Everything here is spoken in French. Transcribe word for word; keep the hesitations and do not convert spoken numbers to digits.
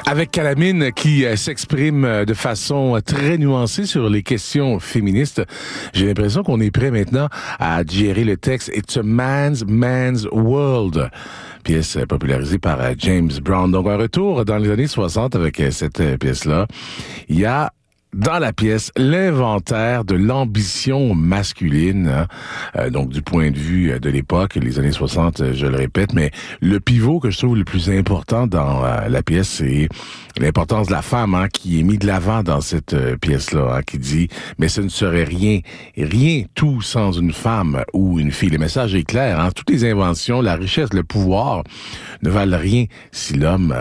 Avec Calamine qui euh, s'exprime de façon très nuancée sur les questions féministes. J'ai l'impression qu'on est prêt maintenant à digérer le texte « It's a man's, man's world », pièce popularisée par euh, James Brown. Donc un retour dans les années soixante avec euh, cette euh, pièce-là. Il y a dans la pièce l'inventaire de l'ambition masculine, hein, euh, donc du point de vue de l'époque, les années soixante, je le répète, mais le pivot que je trouve le plus important dans euh, la pièce, c'est l'importance de la femme, hein, qui est mis de l'avant dans cette euh, pièce-là, hein, qui dit « mais ce ne serait rien, rien tout sans une femme ou une fille ». Le message est clair, hein, toutes les inventions, la richesse, le pouvoir ne valent rien si l'homme